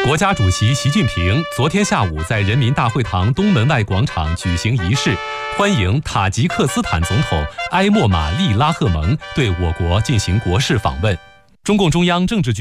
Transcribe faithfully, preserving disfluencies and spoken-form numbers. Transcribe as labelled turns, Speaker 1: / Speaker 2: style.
Speaker 1: 国家主席习近平昨天下午在人民大会堂东门外广场举行仪式，欢迎塔吉克斯坦总统埃莫玛丽拉赫蒙对我国进行国事访问。中共中央政治局